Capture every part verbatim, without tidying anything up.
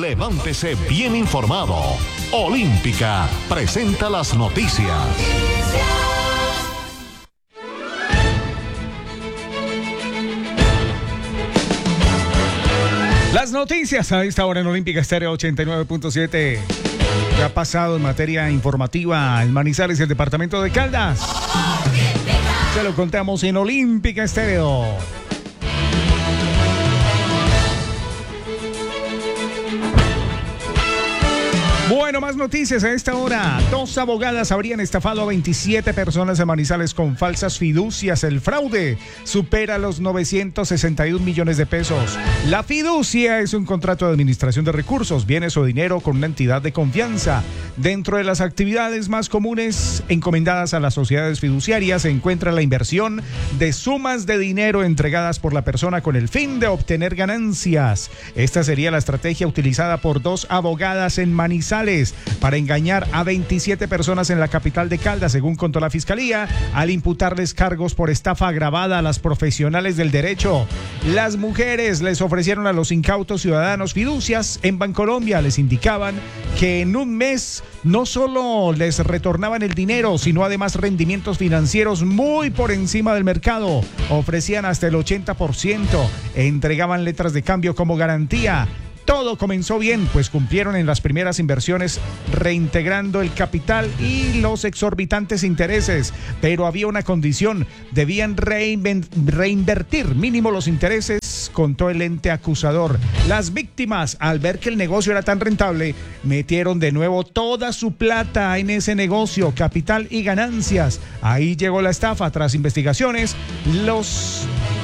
Levántese bien informado. Olímpica presenta las noticias. Las noticias a esta hora en Olímpica Estéreo ochenta y nueve punto siete. ¿Qué ha pasado en materia informativa en Manizales y el departamento de Caldas? Se lo contamos en Olímpica Estéreo. Bueno, más noticias a esta hora. Dos abogadas habrían estafado a veintisiete personas en Manizales con falsas fiducias. El fraude supera los novecientos sesenta y un millones de pesos. La fiducia es un contrato de administración de recursos, bienes o dinero con una entidad de confianza. Dentro de las actividades más comunes encomendadas a las sociedades fiduciarias se encuentra la inversión de sumas de dinero entregadas por la persona con el fin de obtener ganancias. Esta sería la estrategia utilizada por dos abogadas en Manizales para engañar a veintisiete personas en la capital de Caldas, según contó la Fiscalía, al imputarles cargos por estafa agravada a las profesionales del derecho. Las mujeres les ofrecieron a los incautos ciudadanos fiducias en Bancolombia. Les indicaban que en un mes no solo les retornaban el dinero, sino además rendimientos financieros muy por encima del mercado. Ofrecían hasta el ochenta por ciento, entregaban letras de cambio como garantía. Todo comenzó bien, pues cumplieron en las primeras inversiones reintegrando el capital y los exorbitantes intereses, pero había una condición: debían reinven- reinvertir mínimo los intereses, contó el ente acusador. Las víctimas, al ver que el negocio era tan rentable, metieron de nuevo toda su plata en ese negocio, capital y ganancias. Ahí llegó la estafa. Tras investigaciones, los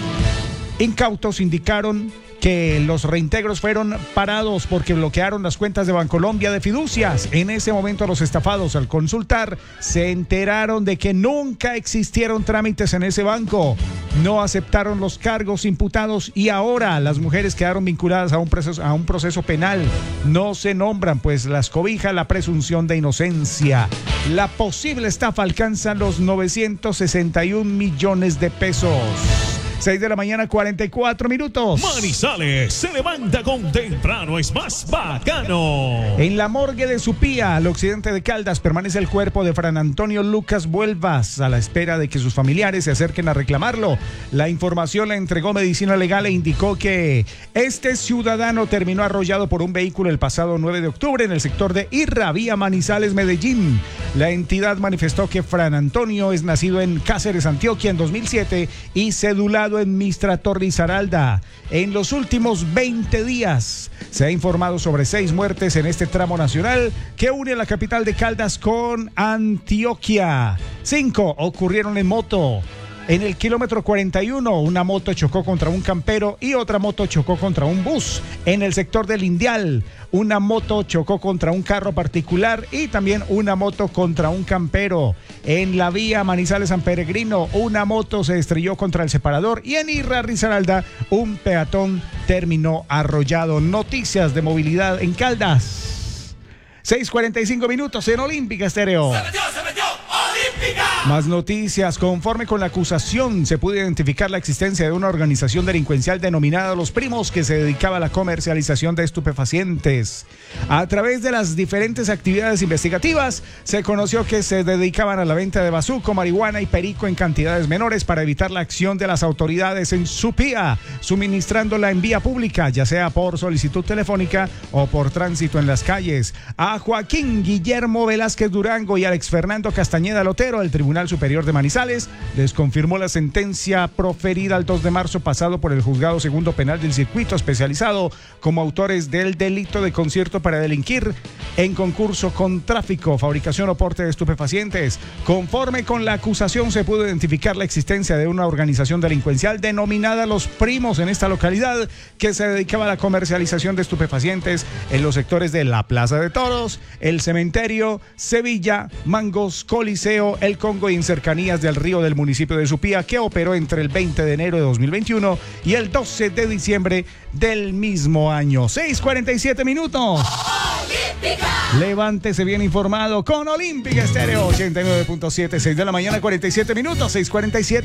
incautos indicaron que los reintegros fueron parados porque bloquearon las cuentas de Bancolombia de fiducias. En ese momento los estafados, al consultar, se enteraron de que nunca existieron trámites en ese banco. No aceptaron los cargos imputados y ahora las mujeres quedaron vinculadas a un proceso, a un proceso penal. No se nombran, pues las cobija la presunción de inocencia. La posible estafa alcanza los novecientos sesenta y un millones de pesos. seis de la mañana, cuarenta y cuatro minutos. Manizales se levanta con temprano, es más bacano. En la morgue de Supía, al occidente de Caldas, permanece el cuerpo de Fran Antonio Lucas Vuelvas a la espera de que sus familiares se acerquen a reclamarlo. La información la entregó Medicina Legal e indicó que este ciudadano terminó arrollado por un vehículo el pasado nueve de octubre en el sector de Irra, vía Manizales, Medellín. La entidad manifestó que Fran Antonio es nacido en Cáceres, Antioquia, en dos mil siete y cedulado en Mistra Torre y Saralda. En los últimos veinte días se ha informado sobre seis muertes en este tramo nacional que une la capital de Caldas con Antioquia. Cinco ocurrieron en moto. En el kilómetro cuarenta y uno, una moto chocó contra un campero y otra moto chocó contra un bus. En el sector del Indial, una moto chocó contra un carro particular y también una moto contra un campero. En la vía Manizales-San Peregrino, una moto se estrelló contra el separador y en Irra Risaralda, un peatón terminó arrollado. Noticias de movilidad en Caldas. seis cuarenta y cinco minutos en Olímpica Estéreo. ¡Se metió, se metió! ¡Olímpica! Más noticias. Conforme con la acusación, se pudo identificar la existencia de una organización delincuencial denominada Los Primos que se dedicaba a la comercialización de estupefacientes. A través de las diferentes actividades investigativas, se conoció que se dedicaban a la venta de bazuco, marihuana y perico en cantidades menores para evitar la acción de las autoridades en Supía, suministrándola en vía pública, ya sea por solicitud telefónica o por tránsito en las calles. A Joaquín Guillermo Velázquez Durango y Alex Fernando Castañeda Lotero, el Tribunal Superior de Manizales les confirmó la sentencia proferida el dos de marzo pasado por el Juzgado Segundo Penal del Circuito Especializado como autores del delito de concierto para delinquir en concurso con tráfico, fabricación o porte de estupefacientes. Conforme con la acusación, se pudo identificar la existencia de una organización delincuencial denominada Los Primos en esta localidad que se dedicaba a la comercialización de estupefacientes en los sectores de la Plaza de Toros, el Cementerio, Sevilla, Mangos, Coliseo, El Congo y en cercanías del río del municipio de Supía, que operó entre el veinte de enero de dos mil veintiuno y el doce de diciembre del mismo año. seis cuarenta y siete minutos. ¡Olímpica! Levántese bien informado con Olímpica Estéreo ochenta y nueve punto siete, seis de la mañana, cuarenta y siete minutos, seis cuarenta y siete.